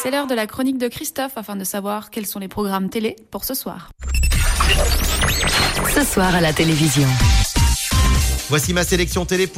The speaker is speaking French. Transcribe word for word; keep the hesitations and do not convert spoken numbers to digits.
C'est l'heure de la chronique de Christophe afin de savoir quels sont les programmes télé pour ce soir. Ce soir à la télévision. Voici ma sélection télé.